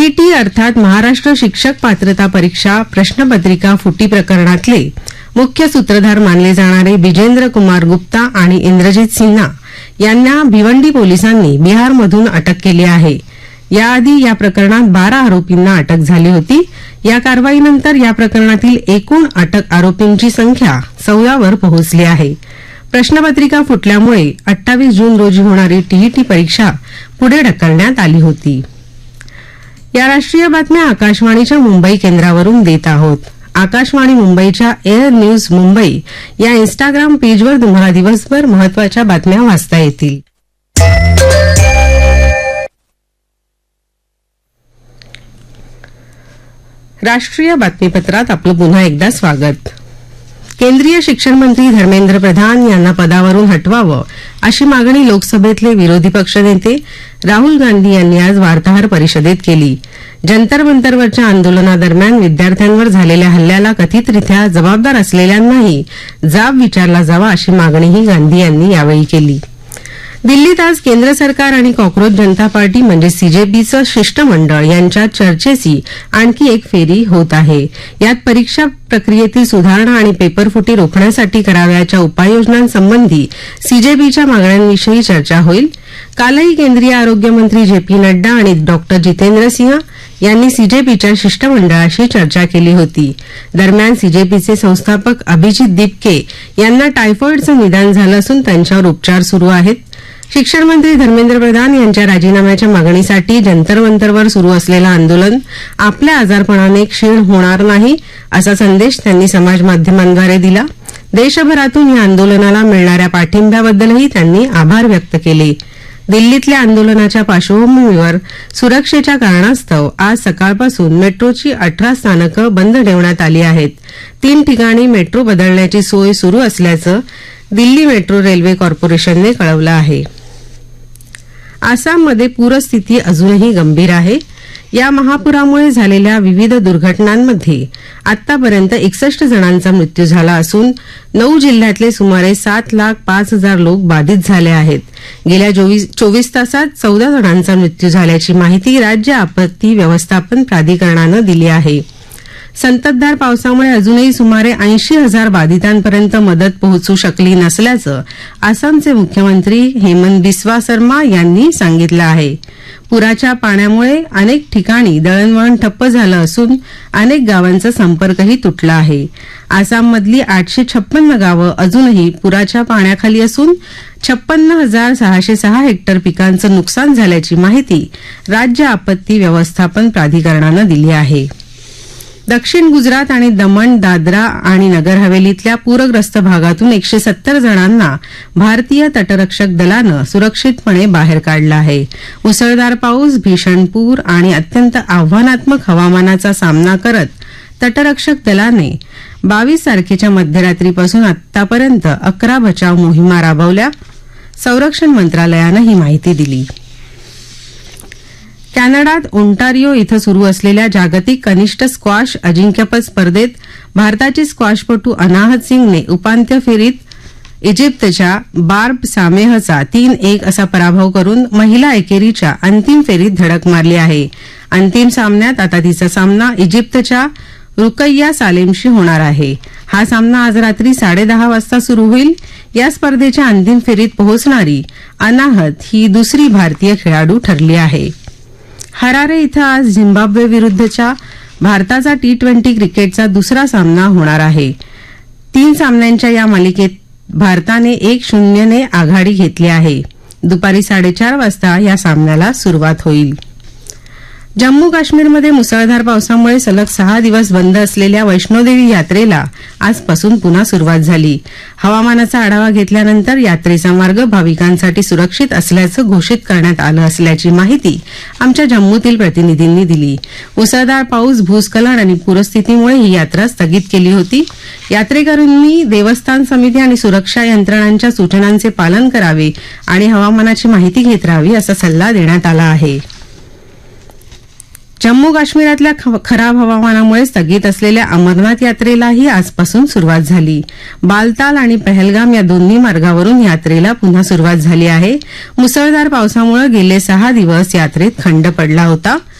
TET अर्थात महाराष्ट्र शिक्षक पात्रता परीक्षा प्रश्नपत्रिका फुटी प्रकरणातले मुख्य सूत्रधार मानले जाणारे बिजेंद्र कुमार गुप्ता आणि इंद्रजीत सिन्हा यांना भिवंडी पोलिसांनी बिहारमधून अटक केली आहे. याआधी या प्रकरणात 12 आरोपींना अटक झाली होती. या कारवाईनंतर या प्रकरणातील एकूण अटक आरोपींची संख्या 14 वर पोहोचली आहे. प्रश्नपत्रिका फुटल्यामुळे 28 जून रोजी होणारी टीईटी परीक्षा पुढे ढकलण्यात आली होती. या राष्ट्रीय बातम्या आकाशवाणीच्या मुंबई केंद्रावरून देत आहोत. आकाशवाणी मुंबईच्या एअर न्यूज मुंबई या इन्स्टाग्राम पेजवर तुम्हाला दिवसभर महत्वाच्या बातम्या वाचता येतील. राष्ट्रीय बातमीपत्रात आपलं पुन्हा एकदा स्वागत. केंद्रीय शिक्षण मंत्री धर्मेंद्र प्रधान यांना पदावरून हटवावं अशी मागणी लोकसभेतले विरोधी पक्षनेते राहुल गांधी यांनी आज वार्ताहर परिषदेत केली. जंतर मंतरवरच्या आंदोलनादरम्यान विद्यार्थ्यांवर झालेल्या हल्ल्याला कथितरित्या जबाबदार असलेल्यांनाही जाब विचारला जावा अशी मागणीही गांधी यांनी यावेळी केली. दिल्लीत आज केंद्र सरकार आणि कॉक्रोच जनता पार्टी म्हणजे सीजेपीचं शिष्टमंडळ यांच्यात चर्चेची आणखी एक फेरी होत आहे. यात परीक्षा प्रक्रियेतील सुधारणा आणि पेपरफुटी रोखण्यासाठी करावयाच्या उपाययोजनांसंबंधी सीजेपीच्या मागण्यांविषयी चर्चा होईल. कालही केंद्रीय आरोग्य मंत्री जेपी नड्डा आणि डॉक्टर जितेंद्र सिंह यांनी सीजेपीच्या शिष्टमंडळाशी चर्चा केली होती. दरम्यान सीजेपीचे संस्थापक अभिजित दिपके यांना टायफॉइडचं निदान झालं असून त्यांच्यावर उपचार सुरू आहेत. शिक्षण मंत्री धर्मेंद्र प्रधान यांच्या राजीनाम्याच्या मागणीसाठी जंतर मंतरवर सुरू असलेलं आंदोलन आपल्या आजारपणाने क्षीण होणार नाही असा संदेश त्यांनी समाजमाध्यमांद्वारे दिला. देशभरातून या आंदोलनाला मिळणाऱ्या पाठिंब्याबद्दलही त्यांनी आभार व्यक्त केले. दिल्लीतल्या आंदोलनाच्या पार्श्वभूमीवर सुरक्षेच्या कारणास्तव आज सकाळपासून मेट्रोची 18 स्थानकं बंद ठेवण्यात आली आहेत. 3 ठिकाणी मेट्रो बदलण्याची सोय सुरू असल्याचं दिल्ली मेट्रो रेल्वे कॉर्पोरेशनने कळवलं आहे. आसाममध्ये पूरस्थिती अजूनही गंभीर आहे. या महापुरामुळे झालेल्या विविध दुर्घटनांमध्ये आतापर्यंत 61 जणांचा मृत्यू झाला असून 9 जिल्ह्यातले सुमारे 7,05,000 लोक बाधित झाले आहेत. गेल्या 24 तासात 14 जणांचा मृत्यू झाल्याची माहिती राज्य आपत्ती व्यवस्थापन प्राधिकरणानं दिली आहे. संततधार पावसामुळे अजूनही सुमारे 80,000 बाधितांपर्यंत मदत पोहोचू शकली नसल्याचं आसामचे मुख्यमंत्री हेमंत बिस्वा शर्मा यांनी सांगितलं आहे. पुराच्या पाण्यामुळे अनेक ठिकाणी दळणवळण ठप्प झालं असून अनेक गावांचा संपर्कही तुटला आहे. आसाममधली 856 गावं अजूनही पुराच्या पाण्याखाली असून 56,606 हेक्टर पिकांचं नुकसान झाल्याची माहिती राज्य आपत्ती व्यवस्थापन प्राधिकरणानं दिली आहे. दक्षिण गुजरात आणि दमण, दादरा आणि नगर हवेलीतल्या पूरग्रस्त भागातून 170 जणांना भारतीय तटरक्षक दलानं सुरक्षितपणे बाहेर काढलं आहे. मुसळधार पाऊस, भीषण पूर आणि अत्यंत आव्हानात्मक हवामानाचा सामना करत तटरक्षक दलाने 22 तारखेच्या मध्यरात्रीपासून आतापर्यंत 11 बचाव मोहिमा राबवल्या. संरक्षण मंत्रालयानं ही माहिती दिली. कॅनडात ओंटारिओ इथं सुरू असलेल्या जागतिक कनिष्ठ स्क्वॉश अजिंक्यपद स्पर्धेत भारताची स्क्वॉशपटू अनाहत सिंगने उपांत्य फेरीत इजिप्तच्या बार्ब सामेहचा 3-1 असा पराभव करून महिला एकेरीच्या अंतिम फेरीत धडक मारली आहे. अंतिम सामन्यात आता तिचा सामना इजिप्तच्या रुकैया सालेमशी होणार आहे. हा सामना आज रात्री 10:30 वाजता सुरू होईल. या स्पर्धेच्या अंतिम फेरीत पोहोचणारी अनाहत ही दुसरी भारतीय खेळाडू ठरली आहे. हरारे इथं आज झिम्बाब्वे विरुद्धच्या भारताचा T20 क्रिकेटचा दुसरा सामना होणार आहे. 3 सामन्यांच्या या मालिकेत भारताने 1-0 ने आघाडी घेतली आहे. दुपारी 4:30 वाजता या सामन्याला सुरुवात होईल. जम्मू काश्मीरमध्ये मुसळधार पावसामुळे सलग 6 दिवस बंद असलेल्या वैष्णोदेवी यात्रेला आजपासून पुन्हा सुरुवात झाली. हवामानाचा आढावा घेतल्यानंतर यात्रेचा मार्ग भाविकांसाठी सुरक्षित असल्याचं घोषित करण्यात आलं असल्याची माहिती आमच्या जम्मूतील प्रतिनिधींनी दिली. मुसळधार पाऊस, भूस्खलन आणि पूरस्थितीमुळे ही यात्रा स्थगित केली होती. यात्रेकरूंनी देवस्थान समिती आणि सुरक्षा यंत्रणांच्या सूचनांचे पालन करावे आणि हवामानाची माहिती घेत राहावी असा सल्ला देण्यात आला आहे. जम्मू काश्मीरातल्या खराब हवामानामुळे स्थगित असलेल्या अमरनाथ यात्रेलाही आजपासून सुरुवात झाली. बालताल आणि पहलगाम या दोन्ही मार्गावरून यात्रेला पुन्हा सुरुवात झाली आहे. मुसळधार पावसामुळे गेले 6 दिवस यात्रेत खंड पडला होता.